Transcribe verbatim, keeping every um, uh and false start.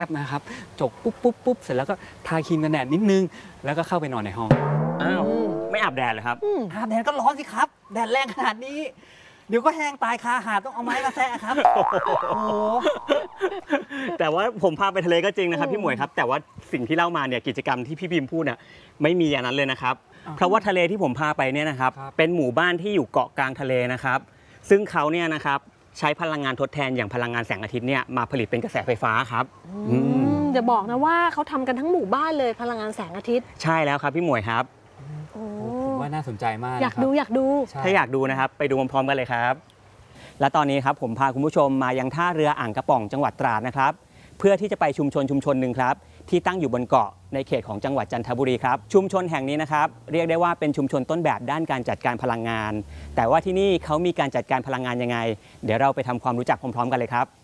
นะครับจกปุ๊บปุ๊บปุ๊บเสร็จแล้วก็ทาครีมกันแดดนิดนึงแล้วก็เข้าไปนอนในห้องอ้าวไม่อาบแดดเลยครับอาบแดดก็ร้อนสิครับแดดแรงขนาดนี้เดี๋ยวก็แห้งตายคาหาดต้องเอาไม้มาแซะครับโอ้โหแต่ว่าผมพาไปทะเลก็จริงนะครับพี่หมวยครับแต่ว่าสิ่งที่เล่ามาเนี่ยกิจกรรมที่พี่พิมพ์พูดน่ะไม่มีอันนั้นเลยนะครับเพราะว่าทะเลที่ผมพาไปเนี่ยนะครับเป็นหมู่บ้านที่อยู่เกาะกลางทะเลนะครับซึ่งเขาเนี่ยนะครับใช้พลังงานทดแทนอย่างพลังงานแสงอาทิตย์เนี่ยมาผลิตเป็นกระแสไฟฟ้าครับจะบอกนะว่าเขาทำกันทั้งหมู่บ้านเลยพลังงานแสงอาทิตย์ใช่แล้วครับพี่หมวยครับผมว่าน่าสนใจมากอยากดูอยากดูถ้าอยากดูนะครับไปดูพร้อมๆกันเลยครับและตอนนี้ครับผมพาคุณผู้ชมมายังท่าเรืออ่างกระป๋องจังหวัดตราดนะครับเพื่อที่จะไปชุมชนชุมชนหนึ่งครับที่ตั้งอยู่บนเกาะในเขตของจังหวัดจันทบุรีครับชุมชนแห่งนี้นะครับเรียกได้ว่าเป็นชุมชนต้นแบบด้านการจัดการพลังงานแต่ว่าที่นี่เขามีการจัดการพลังงานยังไงเดี๋ยวเราไปทำความรู้จักพร้อมๆกันเลยครับ